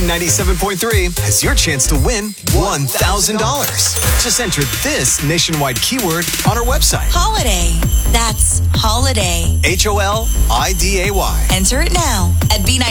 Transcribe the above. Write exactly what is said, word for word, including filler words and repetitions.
ninety-seven point three has your chance to win one thousand dollars. Just enter this nationwide keyword on our website. Holiday. That's holiday. H O L I D A Y. Enter it now at B ninety-seven.